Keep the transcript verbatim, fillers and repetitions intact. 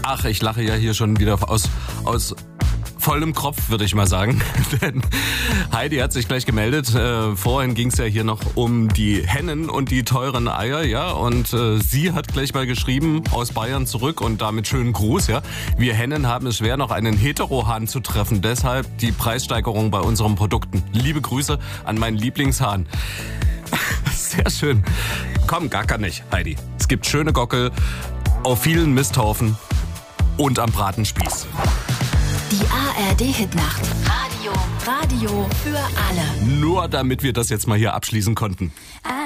Ach, ich lache ja hier schon wieder aus, aus vollem Kopf, würde ich mal sagen. Denn Heidi hat sich gleich gemeldet. Äh, vorhin ging es ja hier noch um die Hennen und die teuren Eier, ja. Und äh, sie hat gleich mal geschrieben, aus Bayern zurück und damit schönen Gruß, ja. Wir Hennen haben es schwer, noch einen Heterohahn zu treffen. Deshalb die Preissteigerung bei unseren Produkten. Liebe Grüße an meinen Lieblingshahn. Sehr schön. Komm, gacker nicht, Heidi. Es gibt schöne Gockel auf vielen Misthaufen und am Bratenspieß. Die A R D-Hitnacht. Radio, Radio für alle. Nur damit wir das jetzt mal hier abschließen konnten.